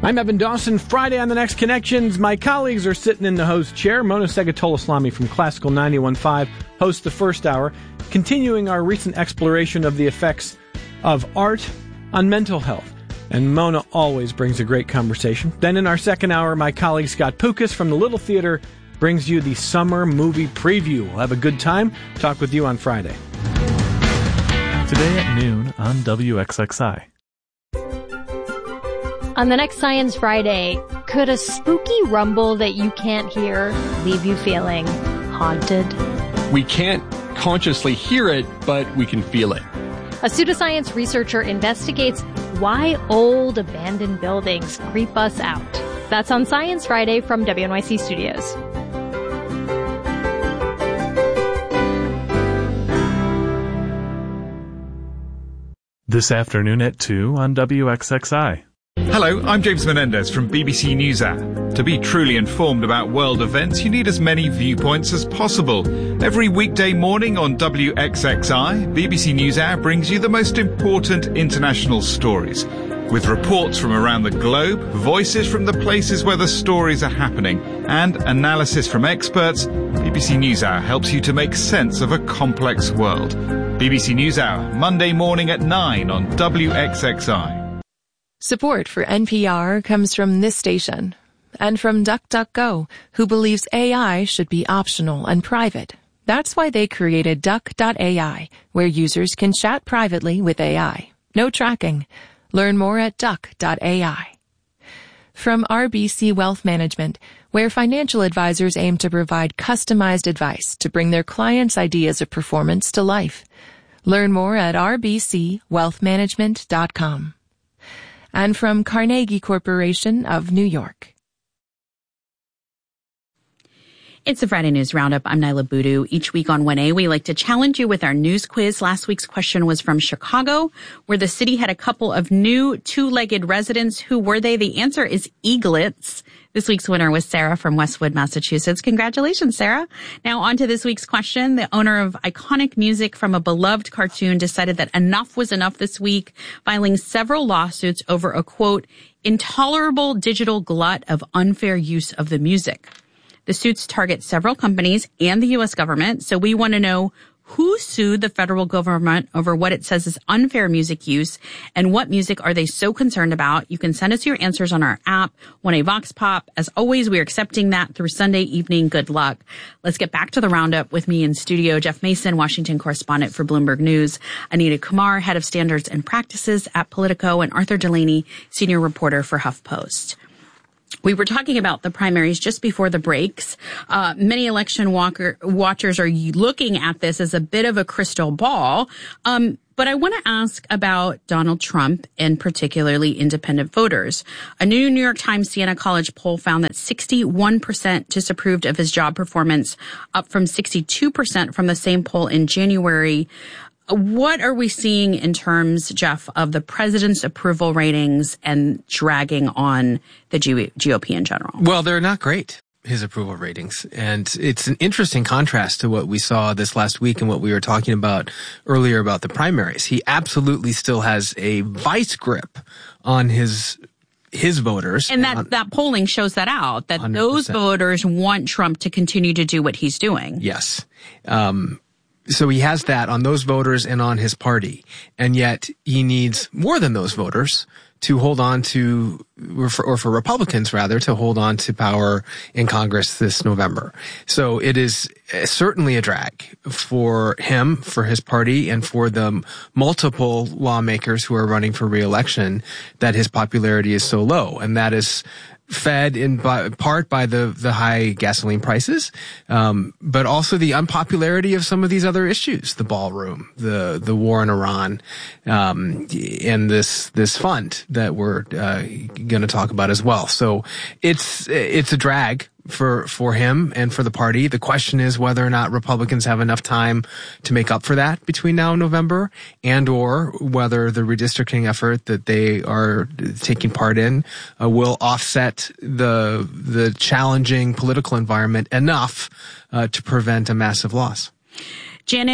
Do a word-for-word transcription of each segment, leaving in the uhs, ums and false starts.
I'm Evan Dawson. Friday on The Next Connections. My colleagues are sitting in the host chair. Mona Segatola-Slami from Classical ninety-one point five hosts the first hour, continuing our recent exploration of the effects of art on mental health. And Mona always brings a great conversation. Then in our second hour, my colleague Scott Pukas from the Little Theater brings you the summer movie preview. We'll have a good time. Talk with you on Friday. Today at noon on W X X I. On the next Science Friday, could a spooky rumble that you can't hear leave you feeling haunted? We can't consciously hear it, but we can feel it. A pseudoscience researcher investigates why old abandoned buildings creep us out. That's on Science Friday from W N Y C Studios. This afternoon at two on W X X I. Hello, I'm James Menendez from B B C NewsHour. To be truly informed about world events, you need as many viewpoints as possible. Every weekday morning on W X X I, B B C NewsHour brings you the most important international stories. With reports from around the globe, voices from the places where the stories are happening, and analysis from experts, B B C NewsHour helps you to make sense of a complex world. B B C NewsHour, Monday morning at nine on W X X I. Support for N P R comes from this station and from DuckDuckGo, who believes A I should be optional and private. That's why they created Duck dot A I, where users can chat privately with A I. No tracking. Learn more at Duck dot A I. From R B C Wealth Management, where financial advisors aim to provide customized advice to bring their clients' ideas of performance to life. Learn more at R B C wealth management dot com. And from Carnegie Corporation of New York. It's the Friday News Roundup. I'm Nyla Boodoo. Each week on one A, we like to challenge you with our news quiz. Last week's question was from Chicago, where the city had a couple of new two-legged residents. Who were they? The answer is eaglets. This week's winner was Sarah from Westwood, Massachusetts. Congratulations, Sarah. Now on to this week's question. The owner of iconic music from a beloved cartoon decided that enough was enough this week, filing several lawsuits over a, quote, intolerable digital glut of unfair use of the music. The suits target several companies and the U S government, so we want to know who sued the federal government over what it says is unfair music use, and what music are they so concerned about? You can send us your answers on our app, one A Vox Pop. As always, we are accepting that through Sunday evening. Good luck. Let's get back to the roundup. With me in studio, Jeff Mason, Washington correspondent for Bloomberg News, Anita Kumar, head of standards and practices at Politico, and Arthur Delaney, senior reporter for HuffPost. We were talking about the primaries just before the breaks. Uh, many election walker, watchers are looking at this as a bit of a crystal ball. Um, but I want to ask about Donald Trump and particularly independent voters. A new New York Times Siena College poll found that sixty-one percent disapproved of his job performance, up from sixty-two percent from the same poll in January. What are we seeing in terms, Jeff, of the president's approval ratings and dragging on the G O P in general? Well, they're not great, his approval ratings. And it's an interesting contrast to what we saw this last week and what we were talking about earlier about the primaries. He absolutely still has a vice grip on his his voters. And that, that polling shows that out, that one hundred percent. Those voters want Trump to continue to do what he's doing. Yes. Um So he has that on those voters and on his party. And yet he needs more than those voters to hold on to, or for, or for Republicans rather, to hold on to power in Congress this November. So it is certainly a drag for him, for his party, and for the multiple lawmakers who are running for re-election that his popularity is so low. And that is fed in by, part by the, the high gasoline prices, um, but also the unpopularity of some of these other issues, the ballroom, the, the war in Iran, um, and this, this fund that we're, uh, going to talk about as well. So it's, it's a drag for, for him and for the party. The question is whether or not Republicans have enough time to make up for that between now and November, and or whether the redistricting effort that they are taking part in uh, will offset the, the challenging political environment enough uh, to prevent a massive loss. Janet,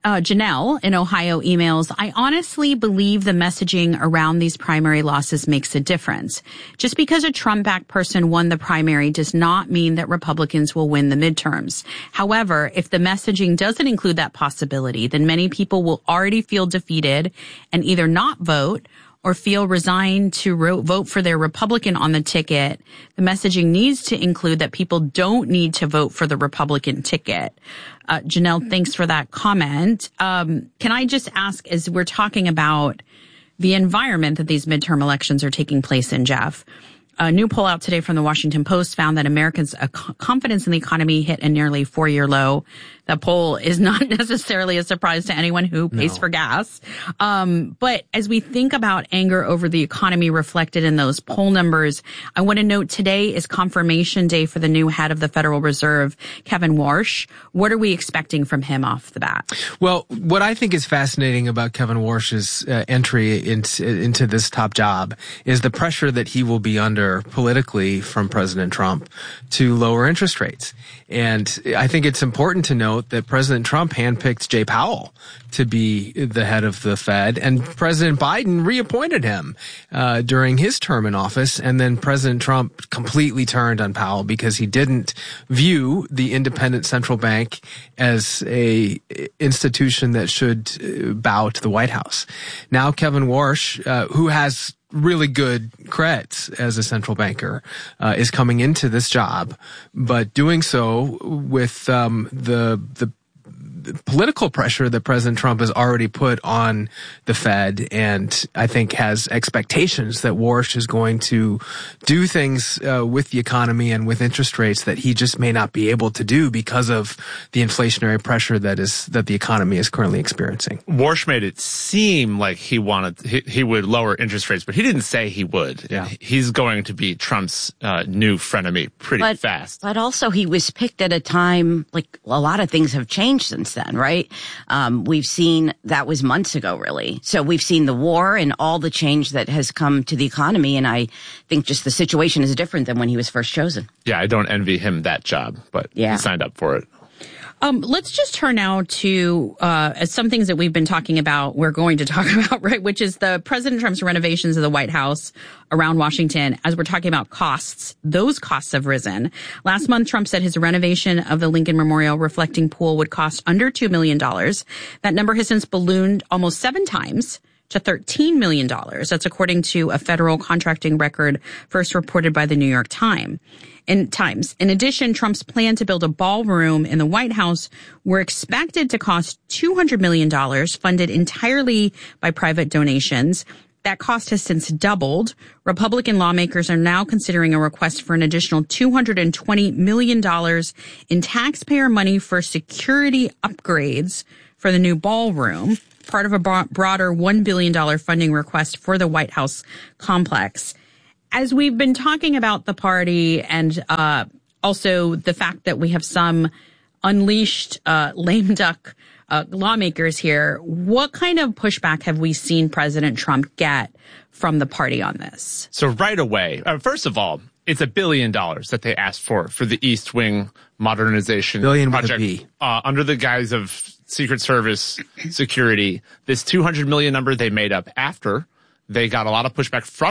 Uh, Janelle in Ohio emails, I honestly believe the messaging around these primary losses makes a difference. Just because a Trump-backed person won the primary does not mean that Republicans will win the midterms. However, if the messaging doesn't include that possibility, then many people will already feel defeated and either not vote or feel resigned to ro- vote for their Republican on the ticket. The messaging needs to include that people don't need to vote for the Republican ticket. Uh, Janelle, thanks for that comment. Um, can I just ask, as we're talking about the environment that these midterm elections are taking place in, Jeff, a new poll out today from the Washington Post found that Americans' uh, confidence in the economy hit a nearly four-year low. That poll is not necessarily a surprise to anyone who pays no. for gas. Um, but as we think about anger over the economy reflected in those poll numbers, I want to note today is confirmation day for the new head of the Federal Reserve, Kevin Warsh. What are we expecting from him off the bat? Well, what I think is fascinating about Kevin Warsh's uh, entry into, into this top job is the pressure that he will be under politically from President Trump to lower interest rates. And I think it's important to note that President Trump handpicked Jay Powell to be the head of the Fed, and President Biden reappointed him uh, during his term in office. And then President Trump completely turned on Powell because he didn't view the independent central bank as a institution that should bow to the White House. Now Kevin Warsh, uh, who has really good creds as a central banker, uh, is coming into this job, but doing so with um, the the political pressure that President Trump has already put on the Fed, and I think has expectations that Warsh is going to do things uh, with the economy and with interest rates that he just may not be able to do because of the inflationary pressure that is that the economy is currently experiencing. Warsh made it seem like he wanted he, he would lower interest rates, but he didn't say he would. Yeah. He's going to be Trump's uh, new frenemy pretty but, fast. But also he was picked at a time, like a lot of things have changed since then, right? Um, we've seen, that was months ago, really. So we've seen the war and all the change that has come to the economy. And I think just the situation is different than when he was first chosen. Yeah, I don't envy him that job, but yeah. he signed up for it. Um, let's just turn now to uh, some things that we've been talking about, we're going to talk about, right, which is the President Trump's renovations of the White House around Washington. As we're talking about costs, those costs have risen. Last month, Trump said his renovation of the Lincoln Memorial reflecting pool would cost under two million dollars. That number has since ballooned almost seven times to thirteen million dollars. That's according to a federal contracting record first reported by the New York Times. In Times. In addition, Trump's plan to build a ballroom in the White House were expected to cost two hundred million dollars, funded entirely by private donations. That cost has since doubled. Republican lawmakers are now considering a request for an additional two hundred twenty million dollars in taxpayer money for security upgrades for the new ballroom, part of a broader one billion dollars funding request for the White House complex. As we've been talking about the party and uh also the fact that we have some unleashed uh lame duck uh lawmakers here, what kind of pushback have we seen President Trump get from the party on this? So right away, uh, first of all, it's a billion dollars that they asked for for the East Wing modernization billion project with a B. Uh, under the guise of Secret Service security. This two hundred million number they made up after they got a lot of pushback from